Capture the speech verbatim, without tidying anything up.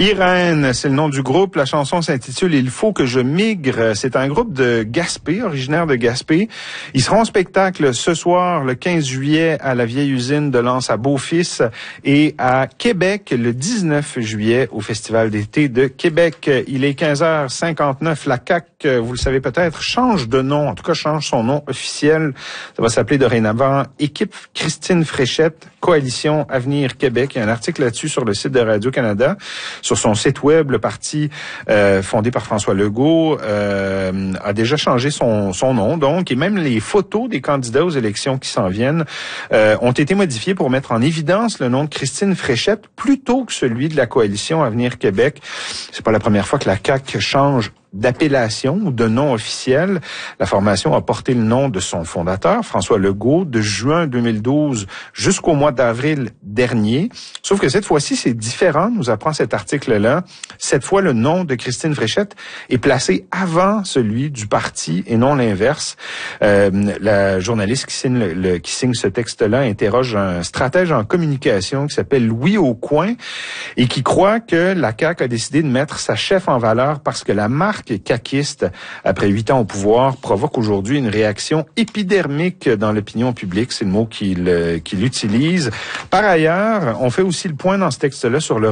Irène, c'est le nom du groupe. La chanson s'intitule « Il faut que je migre ». C'est un groupe de Gaspé, originaire de Gaspé. Ils seront en spectacle ce soir, le quinze juillet, à la vieille usine de Lens à Beaufils et à Québec, le dix-neuf juillet, au Festival d'été de Québec. Il est quinze heures cinquante-neuf. La C A Q, vous le savez peut-être, change de nom, en tout cas change son nom officiel. Ça va s'appeler dorénavant Équipe Christine Fréchette, Coalition Avenir Québec. Il y a un article là-dessus sur le site de Radio-Canada. Sur son site web, le parti euh, fondé par François Legault euh, a déjà changé son, son nom, donc, et même les photos des candidats aux élections qui s'en viennent euh, ont été modifiées pour mettre en évidence le nom de Christine Fréchette plutôt que celui de la Coalition Avenir Québec. C'est pas la première fois que la C A Q change d'appellation ou de nom officiel. La formation a porté le nom de son fondateur, François Legault, de juin deux mille douze jusqu'au mois d'avril dernier. Sauf que cette fois-ci, c'est différent, nous apprend cet article-là. Cette fois, le nom de Christine Fréchette est placé avant celui du parti et non l'inverse. Euh, la journaliste qui signe, le, le, qui signe ce texte-là interroge un stratège en communication qui s'appelle Louis Aucoin et qui croit que la C A Q a décidé de mettre sa chef en valeur parce que la marque caquiste, après huit ans au pouvoir, provoque aujourd'hui une réaction épidermique dans l'opinion publique. C'est le mot qu'il, qu'il utilise. Par ailleurs, on fait aussi le point dans ce texte-là sur le